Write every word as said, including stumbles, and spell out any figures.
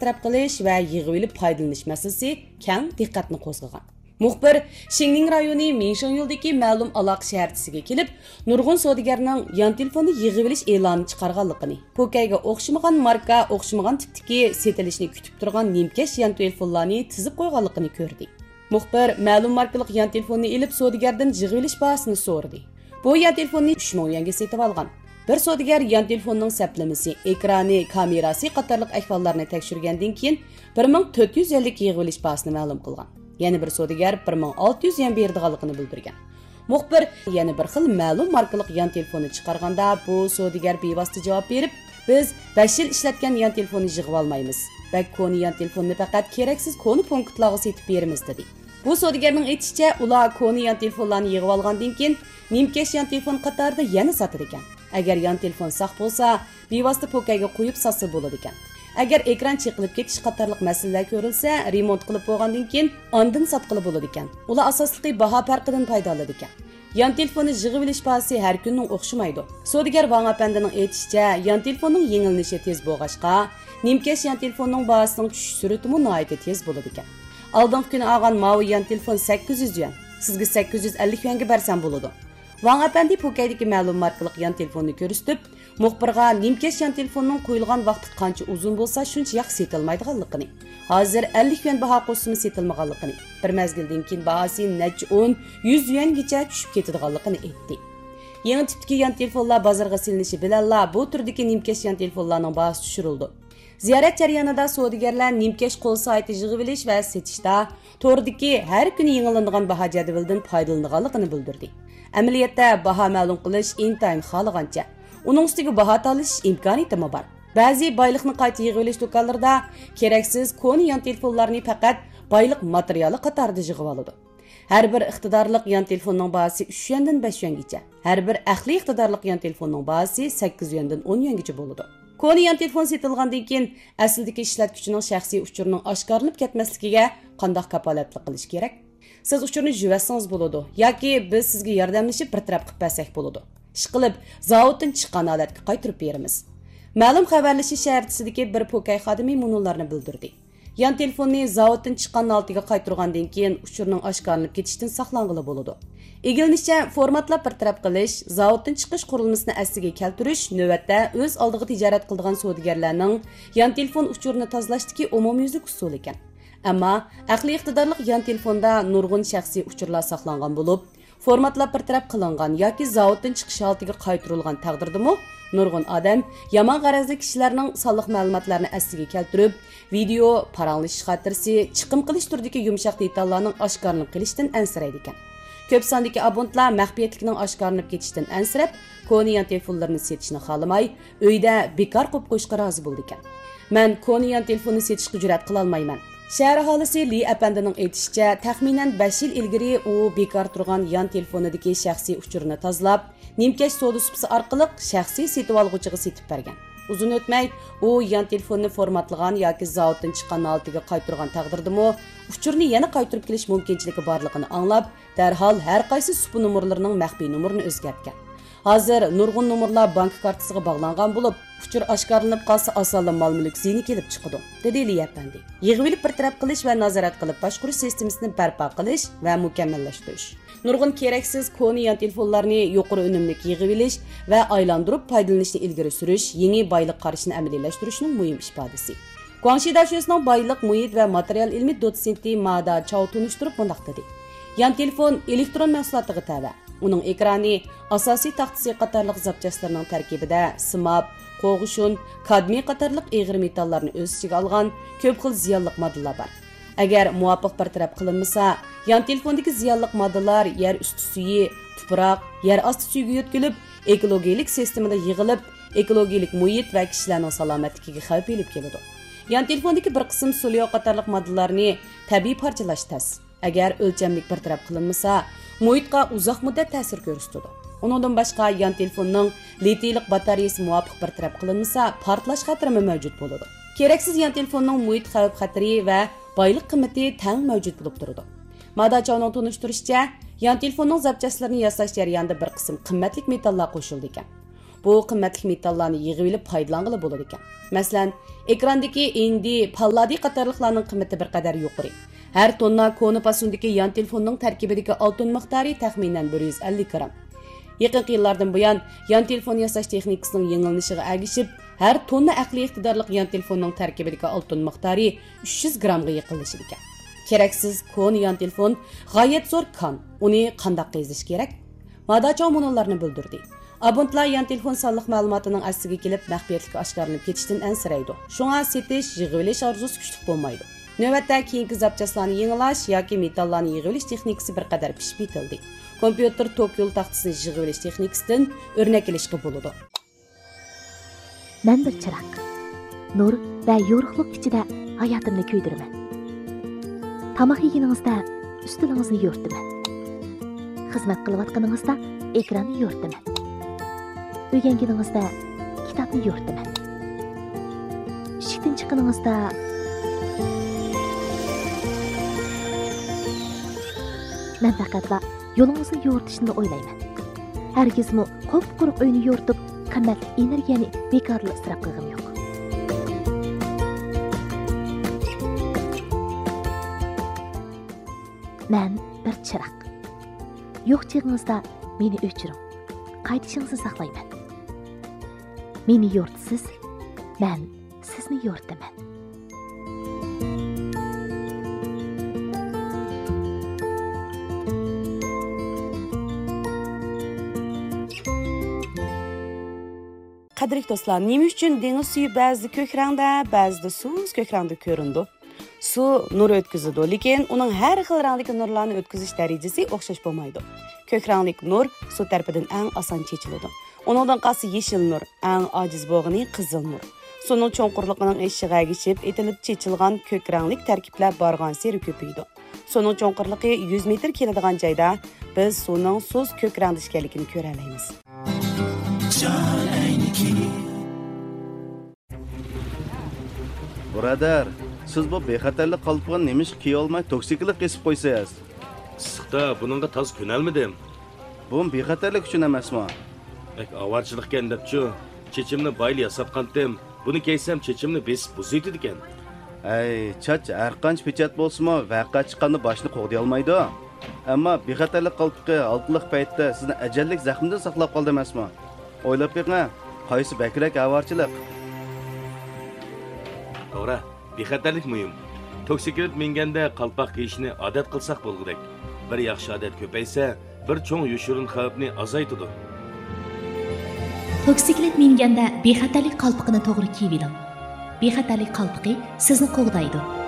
taraf qilish va yig'ib olib foydalanish masalasi keng diqqatni qo'zg'agan. Muxbir Shingning rayoni Minshan yo'ldagi ma'lum aloqa shaharchisiga kelib, nurg'un savdogarning yon telefonni yig'ib olish e'lonini chiqarganligini, Pokayga o'xshamagan marka, o'xshamagan tipdagi setilishni kutib turgan nimkash yon telefonlarni tizib qo'yganligini ko'rdi. Muxbir ma'lum markalik yon telefonni ilib savdogardan yig'ib olish bahosini so'radi. Bu yon telefonni uch ming yuanga setib olgan. Bir savdogar yon telefonning saplamasi, ekrani, kamerasi qatorliq ahvollarni tekshirgandan keyin bir ming to'rt yuz ellik yig'ib olish bahosini ma'lum qilgan. Yana bir savdogar bir ming olti yuz yuan berdiganligini bildirgan. Muxbir yana bir xil ma'lum markalik yon telefonni chiqarganda bu savdogar bevosita javob berib, biz besh yil ishlatgan yon telefonni yig'ib olmaymiz. Bak koni yon telefonni faqat keraksiz koni punktlarga setib beramiz dedi. Bu savdogarning aytishicha, ular koni yon telefonlarni yig'ib olgandan keyin nimkash yon telefon qatorida yana sotar ekan. Agar yon telefon saq bo'lsa, bevosita Pokayga qo'yib satsa bo'ladi ekan. Agar ekran chiqilib ketish qatorliq masalalar ko'rilsa, remont qilib bo'lgandan keyin ondan sotqili bo'ladi ekan. Ular asosliqi baho farqidan foydalanadi ekan. Yon telefonni yig'ib olish bahosi har kunning o'xshamaydi. Savdogar Vang apandining aytishicha, yon telefonning yengilnishi tez bo'lg'achqa, nimkash yon telefonning bahosining tushish sur'ati nihoyatda tez bo'ladi ekan. Oldingi kuni olgan mavi yon telefon sakkiz yuz yuan, sizga sakkiz yuz ellik yuanga bersam bo'ladi. Vang apandi Pokaydagi ma'lum markalik yon telefonni ko'rsatib, muxbirga nimkash yon telefonning qo'yilgan vaqti qancha uzun bo'lsa, shuncha yoq setilmaydiganligini, hozir ellik yuan baho qo'shimi setilmaganligini, bir mezgildan keyin bahosi necha o'n, yuz yuangacha tushib ketadiganligini aytdi. Yangi tipdagi yon telefonlar bozorga silinishi bilan bu turdagi nimkash yon telefonlarning bahosi tushirildi. Ziyorat jarayonida savdogarlar nimkash qo'l sayti yig'ib olish va setishda to'rdagi har kuni yangilanadigan baho jadvalidan foydalanganligini bildirdi. Amaliyotda baho ma'lum qilish intayin xohlagancha, uning ustiga baho talish imkoniyati bor. Ba'zi boyliqni qayta yig'ib olish do'konlarida keraksiz koni yon telefonlarni faqat boyliq materiali qatorida yig'ib oladi. Har bir iqtidorliq yon telefonning bahosi uch yuandan besh yuangacha, har bir aqli iqtidorliq yon telefonning bahosi sakkiz yuandan o'n yuangacha bo'ladi. Koni yon telefon setilgandan keyin aslidagi ishlatuvchining shaxsiy uchurining oshkorlanib ketmasligiga qanday kapolatlik qilish kerak? Siz uchurni juvatsangiz bo'ladi yoki biz sizga yordamlashib bir taraf qilib bersak bo'ladi. Ishqilib, zavoddan chiqqan holatga qaytarib beramiz. Ma'lum xabarlashish shaharchisidagi bir Pokay xodimi munullarni bildirdi. Yon telefonni zavoddan chiqqan holatiga qaytargandan keyin uchurning oshkorlanib ketishdan saqlanғаны bo'ladi. Egilinishcha, formatlab bir taraf qilish, zavoddan chiqish qurilmasini asliga keltirish navbatda o'z oldiga tijorat qiladigan savdogarlarning yon telefon uchurini tozalashdagi umumyuzlik usuli ekan. Ammo aqliy iqtidorli yon telefonda nurg'un shaxsiy uchurlar saqlangan bo'lib, formatlab bir taraf qilingan yoki zavoddan chiqish holatiga qaytarilgan taqdirdami, nurg'un odam yomon g'arazli kishilarning sonliq ma'lumotlarini asliga keltirib, video, paranglish xotirasi, chiqim qilish turidagi yumshoq detallarning oshkorlanib qilishidan ansiraydi ekan. Ko'p sondagi abonentlar maxfiyatlikning oshkorlanib ketishidan ansirab, koni yon telefonlarini setishni xohlamay, uyda bekor qo'yib qo'yishga rozi bo'ldi ekan. Men koni yon telefonni setishga jur'at qila olmayman. Shahar aholisi Li apandining aytishicha, taxminan besh yil ilgari u bekor turgan yon telefonidagi shaxsiy uchurini tozalab, nimkash savdo supsi orqali shaxsiy setib olg'uchiga setib bergan. Uzun o'tmay, u yon telefonni formatlagan yoki zavoddan chiqqan holatiga qaytargan taqdirdami, uchurni yana qaytarib kelish mumkinchiligi borligini anglab, darhol har qaysi sup nomerlarining maxfiy nomerini o'zgartgan. Hozir nurg'un nomerlar bank kartasiga bog'langan bo'lib, uchur oshkorlanib qolsa osonla mol-mulk ziyni kelib chiqadi, dedi Li apandi. Yig'ib olib bir taraf qilish va nazorat qilib boshqarish sistemasini barpo qilish va mukammallashtirish. Nurg'un keraksiz koni yon telefonlarni yuqori unumli yig'ib olish va aylantirib foydalanishni ilgari surish, yangi boylik qarashini amaliylashtiriishning muhim ifodasi. Guangxi dashasining boylik, muhit va material ilmi dotsenti Mada Chao tunishtirib bundaq dedi. Yon telefon elektron mahsulotiga tava. Uning ekrani, asosiy taxtasi qatorliq zapchastlarning tarkibida simab, qo'g'ishun, kadmiy qatorliq eg'ir metallarni o'z ichiga olgan ko'p xil ziyonli moddalar bor. Agar muvofiq bartaraf qilinmasa, yon telefondagi ziyonli moddalar yer usti suyi, tuproq, yer osti suyiga yo'tkilib, ekologik sistemada yig'ilib, ekologik muhit va kishilarning salomatligiga xavf elib keladi. Yon telefondagi bir qism so'liyo qatorliq moddalarni tabiiy parchalash tas. Agar o'lchamlik bartaraf qilinmasa, muhitga uzoq muddat ta'sir ko'rsatadi. Undan boshqa yon telefonning litiylik batareyasi muvofiq bartaraf qilinmasa, portlash xavfi mavjud bo'ladi. Keraksiz yon telefonning muhit xavf xatari va boylik qiymati tang mavjud bo'lib turadi. Madachoning tunishtirishicha, yon telefonning zapchastlarini yasash jarayonida bir qism qimmatli metallar qo'shildi ekan. bu qimmatli metallarni yig'ib olib foydalanғалы bo'ladi ekan. Masalan, ekrandagi indi, palladi qatorliqlarning qiymati bir qadar yuqori. Har tonna koni pasundagi yon telefonning tarkibidagi oltin miqdori taxminan bir yuz ellik gram. Yaqin yillardan buyon yon telefon yasash texnikasining yangilanishiga ergishib, har tonna aqliy iqtidorli yon telefonning tarkibidagi oltin miqdori uch yuz gramga yaqinlashar ekan. Keraksiz koni yon telefon g'oyat zo'r kon. Uni qanday qizish kerak? Madacho munollarni bildirdi. Abonentlar yon telefon sonliq ma'lumotining astiga kelib, maxfiyatlik oshkorlanib ketishdan ansiraydi. Shunga setish, yig'ib olish orzusi kuchli bo'lmaydi. Navbatda keyingi zapchastlarni yangilash yoki metallarni yig'ib olish texnikasi bir qadar pishib yetildi. Kompyuter tok yo'l taxtasini yig'ib olish texnikasidan o'rnak olishga bo'ladi. Men bir chiroq. Nur va yorug'lik ichida hayotimni kuydirman. Tamoq yeganingizda ustilingizni yo'rtaman. Xizmat qilayotganingizda ekranni yo'rtaman. O'rganganingizda kitobni yo'rtaman. Ishdan chiqqaningizda men faqatla yo'lingizni yo'rtishni o'ylayman. Hargizmi qop-quruq uyni yo'rtib, qimmatli energiyani bekorli isrof qilgim yo'q. Men bir chiroq. Yo'q chig'ingizda meni o'chiring. Qaytishingizni saqlayman. Meni yo'rtisiz, men sizni yo'rtaman. Qadrli do'stlar, nima uchun dengiz suvi ba'zida ko'k rangda, ba'zida suz ko'k rangda ko'rindi? Suv nur o'tkazadi, lekin uning har xil rangdagi nurlarni o'tkazish darajasi o'xshash bo'lmaydi. Ko'k ranglik nur suv tarafidan eng oson chechiladi. Uningdan qolsa yeshil nur, eng ojiz bo'lgani qizil nur. Suvning cho'nqurligining eshiga ergishib, etilib chechilgan ko'k ranglik tarkiblar borgan sari ko'paydi. Suvning cho'nqurligi yuz metr keladigan joyda biz suvning suz ko'k rangda ekanligini ko'ra olamiz. Birodar, siz bu bexatarlik qalpog'ini nemish kiy olmay toksiklik kesib qo'ysangiz. Issiqda buningga toz ko'nalmadim. Bu bexatarlik uchun emasmi? Bak avarchilikkan debchi, chechimni bayli yasatqandim. Buni keysam chechimni besib buzaydi ekan. Ay, chach har qancha pechat bo'lsa-mo, vaqa chiqqanda boshni qo'g'day olmaydi. Ammo bexatarlik qalpoqi oltliq paytda sizni ajallik zaxmdan saqlab qoldi emasmi? O'ylab beqing, qaysi bakrak avarchilik? To'g'ri, bexatarlik muhim. Toksiklik minganda qalpoq kiyishni odat qilsak bo'lgudek. Bir yaxshi odat ko'paysa, bir cho'ng yoshirin xavfni azaytadi. Toksiklik minganda bexatarlik qalpoqini to'g'ri kiyib oling. Bexatarlik qalpoqi sizni qo'g'daydi.